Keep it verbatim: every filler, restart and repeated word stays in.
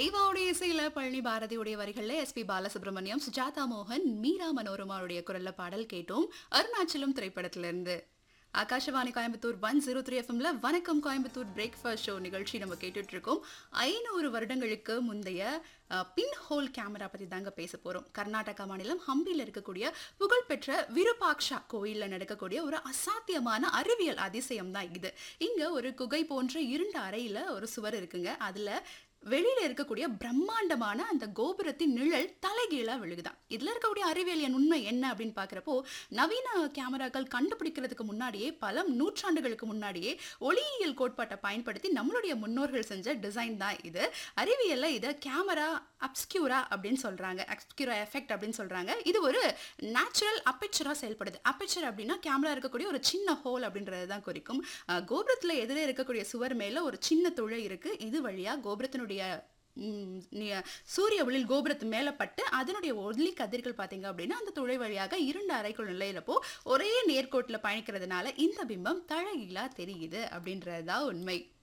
தேவாவுடைய இசையில பழனி பாரதியுடைய வரிகள்ல எஸ்பி பாலசுப்ரமணியம், சுஜாதா மோகன், மீரா மனோரமாவுடைய குரல்ல பாடல் கேட்டோம். அருணாச்சலம் திரைப்படத்திலிருந்து. Akashvani Coimbatore one zero three எஃப்எம்ல வணக்கம் கோயம்புத்தூர் பிரேக்ஃபாஸ்ட் ஷோ நிகழ்ச்சி நம்ம கேட்டுட்டு இருக்கோம். ஐநூறு வருடங்களுக்கு முந்தைய பின் ஹோல் கேமரா பத்தி தாங்க பேச போறோம். கர்நாடகா மாநிலம் ஹம்பியில் இருக்கக்கூடிய புகழ்பெற்ற விருபாக்ஷா கோயில்ல நடக்கக்கூடிய ஒரு அசாத்தியமான அறிவியல் அதிசயம் தான் இது. இங்க ஒரு குகை போன்ற இருண்ட அறையில ஒரு சுவர் இருக்குங்க. அதுல வெளியில இருக்கக்கூடிய பிரம்மாண்டமான அந்த கோபுரத்தின் நிழல் தலைகீழா விழுகுதான். இதுல இருக்கக்கூடிய அறிவியல் உண்மை என்ன அப்படின்னு பாக்குறப்போ, நவீன கேமராக்கள் கண்டுபிடிக்கிறதுக்கு முன்னாடியே பல நூற்றாண்டுகளுக்கு முன்னாடியே ஒளியியல் கோட்பாட்டை பயன்படுத்தி நம்மளுடைய முன்னோர்கள் செஞ்ச டிசைன் தான் இது. அறிவியல்ல இதை கேமரா அப்ஸ்கியூரா அப்படின்னு சொல்றாங்க. அப்ஸ்கியூரா எஃபெக்ட் அப்படின்னு சொல்றாங்க. இது ஒரு நேச்சுரல் அப்பேச்சரா செயல்படுது. அப்பேச்சர் அப்படின்னா கேமரா இருக்கக்கூடிய ஒரு சின்ன ஹோல் அப்படின்றது தான் குறிக்கும். கோபுரத்துல எதிரே இருக்கக்கூடிய சுவர் மேல ஒரு சின்ன துளை இருக்கு. இது வழியா கோபுரத்தினுடைய சூரிய ஒளியில் கோபுரத்து மேல பட்டு அதனுடைய ஒளி கதிர்கள் பாத்தீங்க அப்படின்னா அந்த துளை வழியாக இரண்டு அறைக்குள் நிலையிலப்போ ஒரே நேர்கோட்டில் பயணிக்கிறதுனால இந்த பிம்பம் தழகீழா தெரியுது அப்படின்றதுதான் உண்மை.